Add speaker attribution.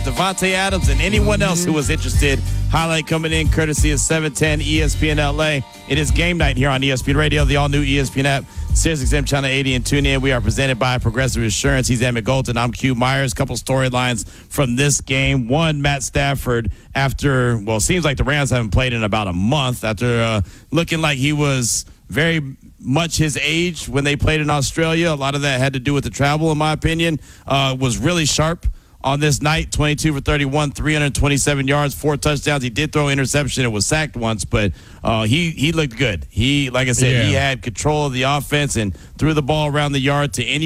Speaker 1: Devontae Adams, and anyone else who was interested. Highlight coming in courtesy of 710 ESPN LA. It is game night here on ESPN Radio, the all-new ESPN app, SiriusXM Channel 80, and tune in. We are presented by Progressive Insurance. He's Emmett Golden. I'm Q Myers. Couple storylines from this game. One, Matt Stafford, after, well, it seems like the Rams haven't played in about a month, after looking like he was very much his age when they played in Australia. A lot of that had to do with the travel, in my opinion. Was really sharp on this night, 22 for 31, 327 yards, 4 touchdowns. He did throw an interception and was sacked once, but he looked good. He, like I said, he had control of the offense and threw the ball around the yard to any